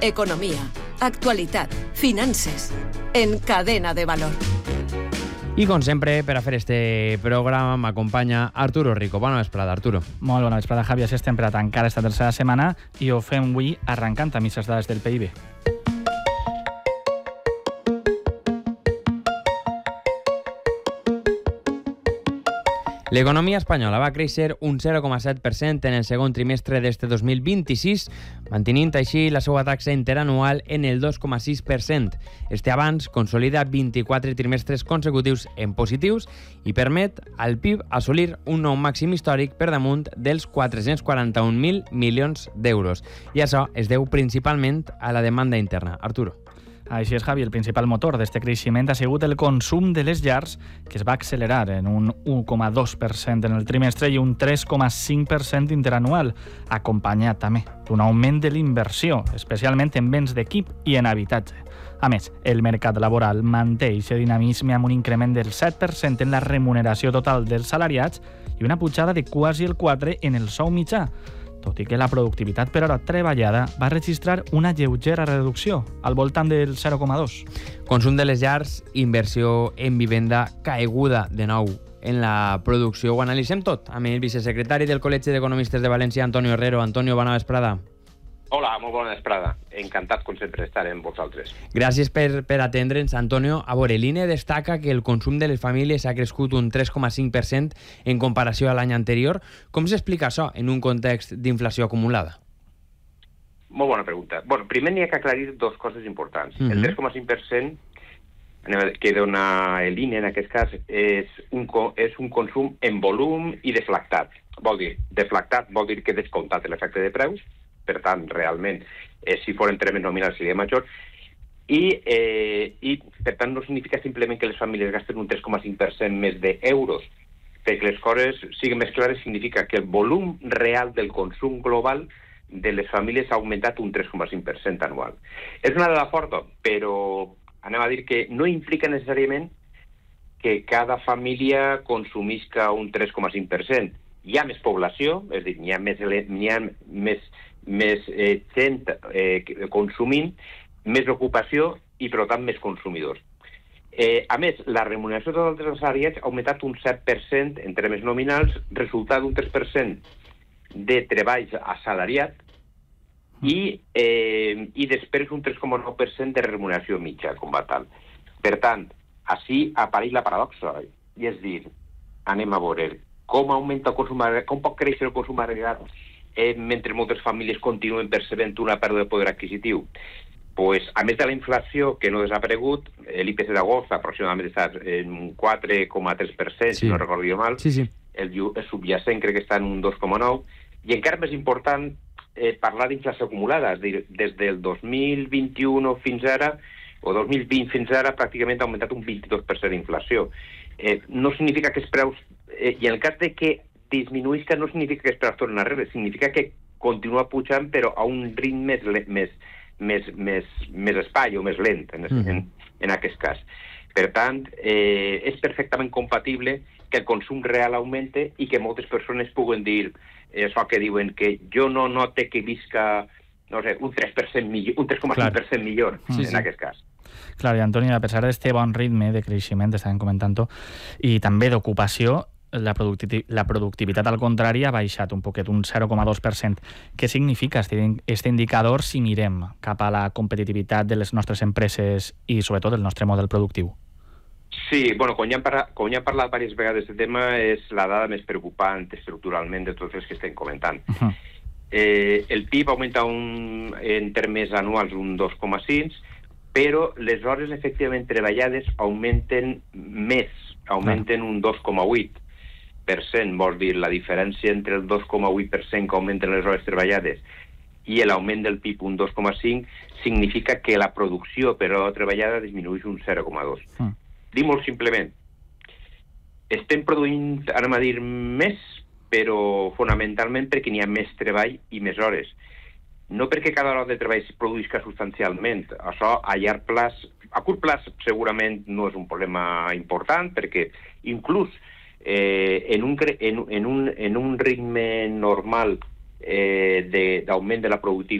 economía, actualitat, finances, en Cadena de Valor. I com sempre, per a fer este programa m'acompanya Arturo Rico. Bona vesprada, Arturo. Molt bona vesprada, Javi. Així estem per a tancar esta tercera setmana i ho fem avui arrencant amb aquestes dades del PIB. L'economia espanyola va créixer un 0,7% en el segon trimestre d'este 2026, mantenint així la seva taxa interanual en el 2,6%. Este avanç consolida 24 trimestres consecutius en positius i permet al PIB assolir un nou màxim històric per damunt dels 441.000 milions d'euros. I això es deu principalment a la demanda interna. Arturo. Així és, Javi. El principal motor d'aquest creixement ha sigut el consum de les llars, que es va accelerar en un 1,2% en el trimestre i un 3,5% interanual, acompanyat també d'un augment de l'inversió, especialment en béns d'equip i en habitatge. A més, el mercat laboral manté aquest dinamisme amb un increment del 7% en la remuneració total dels salariats i una pujada de quasi el 4% en el sou mitjà, tot i que la productivitat per hora treballada va registrar una lleugera reducció, al voltant del 0,2. Consum de les llars, inversió en vivenda, caiguda de nou en la producció. Ho analitzem tot amb el vicesecretari del Col·legi d'Economistes de València, Antonio Herrero. Antonio, bona vesprada. Hola, molt bona vesprada. Encantat, com sempre, d'estar amb vosaltres. Gràcies per atendre'ns, Antonio. A veure, l'INE destaca que el consum de les famílies ha crescut un 3,5% en comparació a l'any anterior. Com s'explica això en un context d'inflació acumulada? Molt bona pregunta. Bueno, primer n'hi ha que aclarir dues coses importants. El 3,5% que dona l'INE, en aquest cas, és un consum en volum i deflactat. Deflactat vol dir que descomptat l'efecte de preus, per tant, realment, si foren termes nominals seria major, i per tant no significa simplement que les famílies gasten un 3,5% més d'euros. Perquè les coses siguin més clares, significa que el volum real del consum global de les famílies ha augmentat un 3,5% anual. És una dada forta, però anem a dir que no implica necessàriament que cada família consumisca un 3,5%. Hi ha més població, és a dir, hi ha més gent consumint, més ocupació i, per tant, més consumidors. A més, la remuneració total dels salariats ha augmentat un 7% en termes nominals, resultat d'un 3% de treballs assalariat i després un 3,9% de remuneració mitja, com va tal. Per tant, així apareix la paradoxa, i és dir, anem a veure com augmenta el consum agregat, com pot créixer el consum agregat mentre moltes famílies continuen percebent una pèrdua de poder adquisitiu. Pues, a més de la inflació, que no ha desaparegut, l'IPC d'agost aproximadament està en un 4,3%, si no recordo jo mal, el subjacent crec que està en un 2,9%, i encara més important parlar d'inflació acumulada, és a dir, des del 2021 fins ara, o 2020 fins ara, pràcticament ha augmentat un 22% d'inflació. No significa que els preus, i en el cas de que disminuïsca, no significa que els preus tornen enrere, significa que continua pujant, però a un ritme més espai o més lent, en aquest cas. Per tant, és perfectament compatible que el consum real augmente i que moltes persones puguen dir això que diuen que jo no note que visca, no sé, un 3% millor, un 3,5% millor, en aquest cas. Clar, i Antoni, a pesar d'este bon ritme de creixement, estàvem comentant-ho, i també d'ocupació, la productivitat, al contrari, ha baixat un poquet, un 0,2%. Què significa este indicador si mirem cap a la competitivitat de les nostres empreses i, sobretot, del nostre model productiu? Sí, bueno, com ja hem parlat diverses vegades de tema, és la dada més preocupant estructuralment de tots els que estem comentant. El PIB augmenta en termes anuals un 2,6%, però les hores efectivament treballades augmenten més, augmenten un 2,8%. Vol dir, la diferència entre el 2,8% que augmenten les hores treballades i l'augment del PIB un 2,5% significa que la producció per hora treballada disminueix un 0,2%. Dic molt simplement, estem produint, anem a dir, més, però fonamentalment perquè n'hi ha més treball i més hores. No perquè cada hora de treball es produïsca substancialment. Això a llarg plaç, a curt plaç segurament no és un problema important, perquè inclús en un ritme normal d'augment de la productivitat